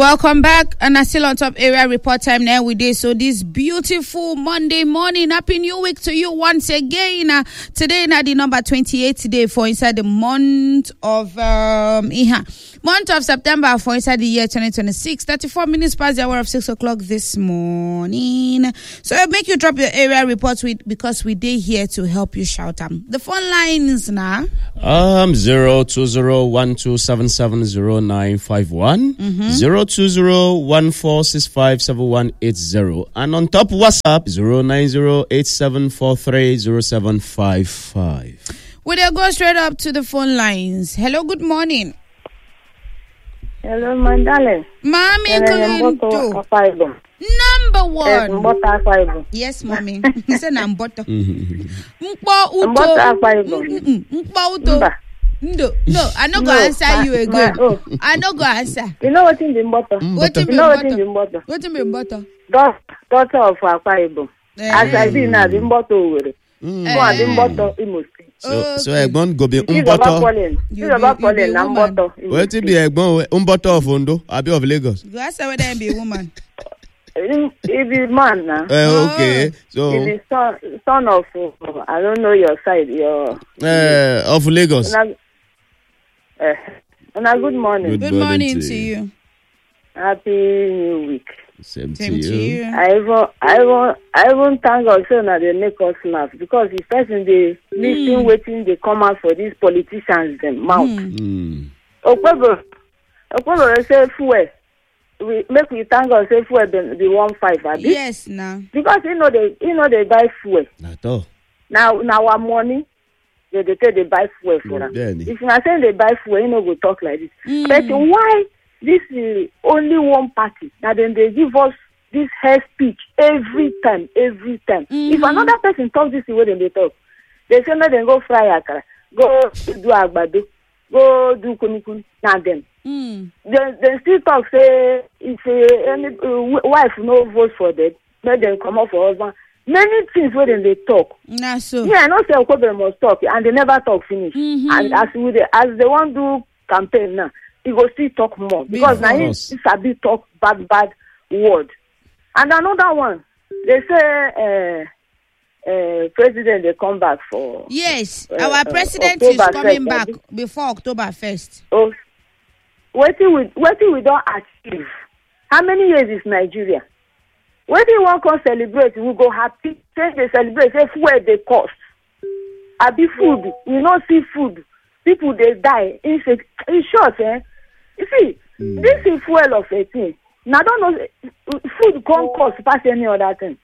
Welcome back, and I still on top area report time now with this. So this beautiful Monday morning, happy new week to you once again. Today na the number 28 today for inside the month of September for inside the year 2026. 34 minutes past the hour of 6 o'clock this morning. So I'll make you drop your area reports because we did here to help you shout them. The phone lines now. 02012770951 02014657180 and on top WhatsApp 09087430755. We'll go straight up to the phone lines. Hello, good morning. Hello, my darling. Mommy, number one. Yes, mommy. It's an amboto. No, I no go answer you again. I no go answer. You know what in the butter? What in butter? What in butter? Daughter of Akwa Ibom. As I see now, the butter over. So Egbon go be umboto. What be Egbon umboto of Ondo? Abi of Lagos. Go ask her whether be a woman. If it's man now. Okay. So if it's son of I don't know your side, your of Lagos. Good morning. Good morning to you. Happy New Week. Same to you. I won't thank God so that they make us laugh because the person they listen waiting they come out for these politicians them mouth. Okwebo say fuel. We thank God say fuel the 1.5. Yes, now. Because they buy fuel. Not all. Now our money. They say they buy fuel for us. If you are saying they buy fuel, go talk like this. But why this is only one party? Now then they give us this hate speech every time. If another person talk this way, then they talk. They say no, then go fry akara, go do agbado, go do kunikuni. Now them. They still talk say if any wife no vote for them, let them come up for husband. Many things where they talk. Nah, so. Yeah, I know say Okobe must talk, and they never talk finish. And as they want to campaign now, he go still talk more because now it's a bit talk bad word. And another one, they say president they come back for. Yes, our president is coming back before October 1st. Oh, what we don't achieve. How many years is Nigeria? When they want to celebrate, we go happy. Say they celebrate, say where they cost. Abi food, we not see food. People they die. In short, you see, this is fuel of 18. Now I don't know, food can't cost past any other thing.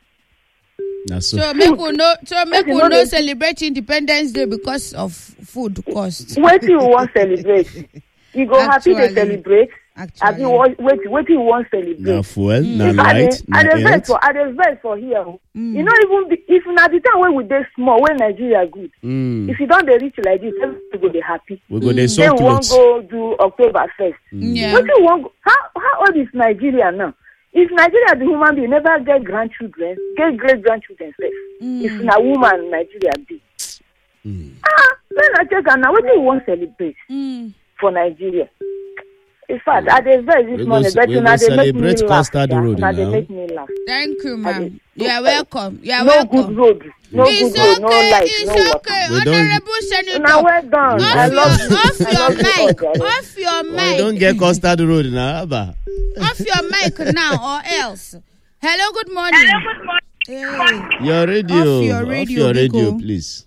So make we no celebrate Independence Day because of food cost. What you want celebrate? You go happy to celebrate. Actually, wait you want celebrate? Na fuel, na light, na health. I just for here. You know, even if na the time when we dey small, when Nigeria good. If you don't dey reach like this, everybody go dey happy. We go dey so close. They won't go do October 1st. Yeah. What you want? How old is Nigeria now? If Nigeria the human being never get grandchildren, get great grandchildren first. If na woman Nigeria be. Then I check and now what do you want celebrate for Nigeria? In fact, I advise this morning, but now they make me laugh. Now they make me laugh. Thank you, ma'am. You are welcome. You are no welcome. Good road. No it's good road. No light. It's no okay. water. Honorable Senator. Now well done. Off your mic. Off your mic. We don't get custard road now, Abba. Off your mic now, or else. Hello, good morning. Hey. Your radio. Off your radio, please.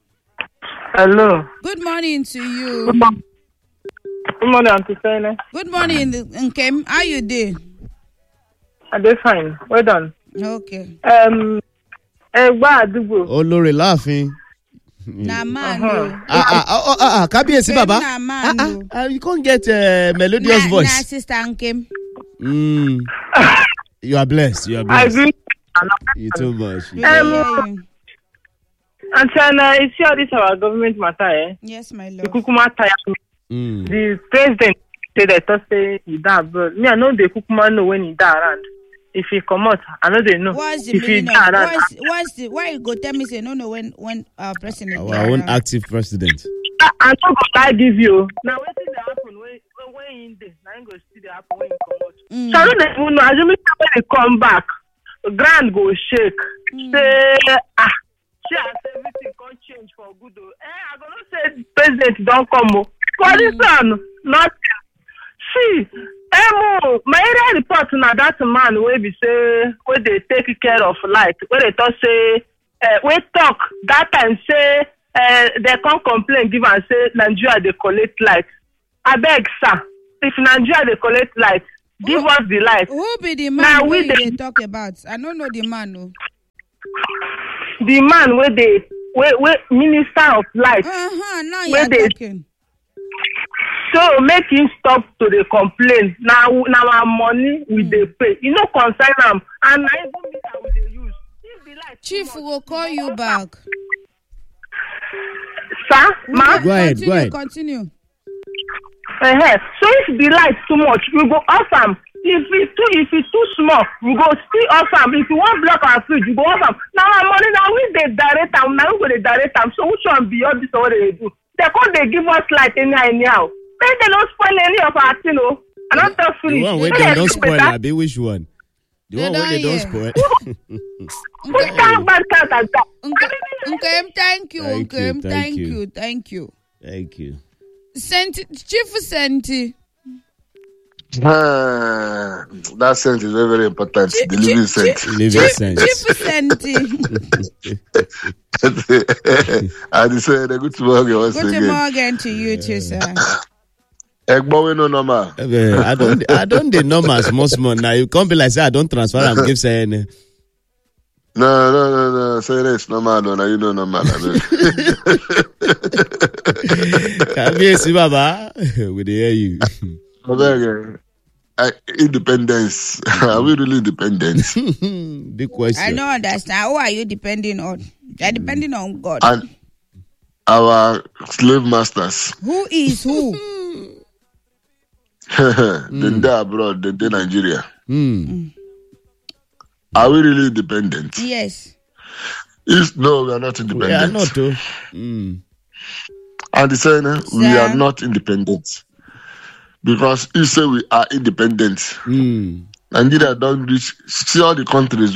Hello. Good morning to you. Good morning, Auntie Sene. Good morning, Nkem. How you doing? I'm fine. Well done. Okay. Olórí laughing. Na man. Kábíyèsí baba. You can't get a melodious voice. Na sister Nkem. You are blessed. You are blessed. You too much. Antiana, you see how this our government matter, eh? Yes, my lord. The Kukuma tire. The president said that Thursday he died, but me I know the Kukuma know when he died around. If he come out, I know they know. What's the meaning of why you go tell me say no when our president our own active president. I don't go lie give you. Now wetin dey happen when in dey, na im go still dey happen when you comot. So I don't even know. Assuming when they come back, the ground go shake. Say see as everything can change for good. I go not say president don't come. For this one, nothing. See, my area report na that man wey be say wey they take care of light. Where they talk say, we talk that time say they can't complain. Give and say Nigeria they collect light. I beg sir, if Nigeria they collect light, give us the light. Who be the man wey they talk about? I don't know the man. No. The man where they minister of light. Now you're talking. So make him stop to the complain. Now our money we they pay. You know concern them, and I even meter we they use. If the light Chief will call you back. Sir, ma. Go ahead. Continue. So if the light too much, we go off them. If it's too small, we go still off them. If you want block our fridge, we go off them. Now our money, now we they direct them. Now we go they direct them. So which one be all this or what they do? They give us light anyhow. Then they don't spoil any of our thing, I don't tell free. The one where they don't spoil, Abi, which one? The one where they don't spoil. Which kind of bad cat is that? Thank you. Thank you. Chief Senti. That scent is very, very important. The living scent. Chief Senti. I say good morning once again. Good morning to you too, sir. Egbo no normal. I don't the normal small. Now you can't be like say I don't transfer and give saying. No. Say it's normal. No, you know normal. Kabiyesi Baba, we dey hear you. Independence. Are we really independent? Big question. I don't understand. Who are you depending on? You're depending on God. And our slave masters. Who is who? Then they abroad, then they Nigeria. Are we really independent? Yes. No, we are not independent. We are not too. And the saying, we are not independent. Because you say we are independent. Nigeria don't reach, see all the countries